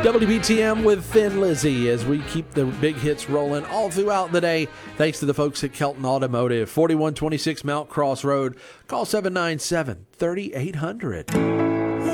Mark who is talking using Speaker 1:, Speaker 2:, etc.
Speaker 1: WBTM with Thin Lizzy as we keep the big hits rolling all throughout the day. Thanks to the folks at Kelton Automotive, 4126 Mount Cross Road. Call 797-3800.